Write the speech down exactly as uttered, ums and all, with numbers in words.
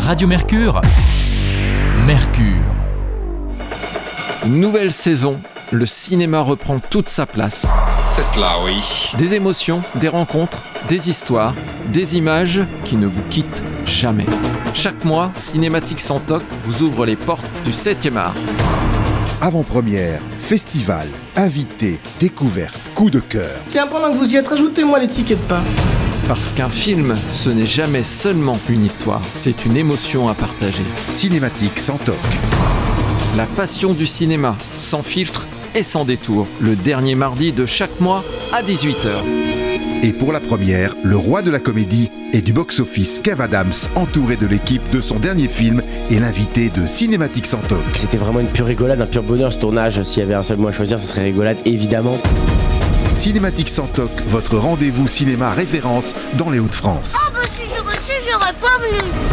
Radio Mercure, Mercure. Nouvelle saison, le cinéma reprend toute sa place. C'est cela, oui. Des émotions, des rencontres, des histoires, des images qui ne vous quittent jamais. Chaque mois, Cinématique sans toc vous ouvre les portes du septième art. Avant-première, festival, invités, découvertes, coup de cœur. Tiens, pendant que vous y êtes, rajoutez-moi les tickets de pain. Parce qu'un film, ce n'est jamais seulement une histoire, c'est une émotion à partager. Cinématique sans toc. La passion du cinéma, sans filtre et sans détour, le dernier mardi de chaque mois à dix-huit heures. Et pour la première, le roi de la comédie et du box-office, Kev Adams, entouré de l'équipe de son dernier film, est l'invité de Cinématique sans toc. C'était vraiment une pure rigolade, un pur bonheur ce tournage. S'il y avait un seul mot à choisir, ce serait rigolade, évidemment. Cinématique sans toc, votre rendez-vous cinéma référence dans les Hauts-de-France. Ah bah si j'aurais su, j'aurais pas venu.